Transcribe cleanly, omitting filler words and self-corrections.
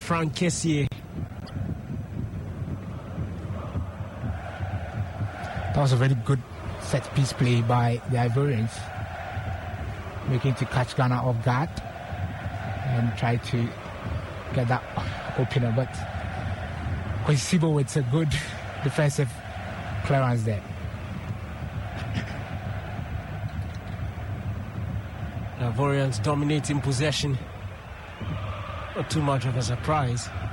Frank Kessié. That was a very good set-piece play by the Ivorians, making to catch Ghana off guard and try to get that opener. But Kwesibo with a good defensive clearance there. Ivorians dominating possession. Not too much of a surprise.